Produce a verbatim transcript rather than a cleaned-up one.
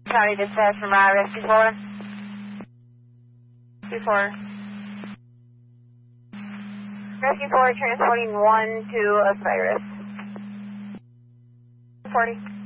County Dispatch from uh, Rescue four. two four. Rescue four transporting one to Osiris. forty.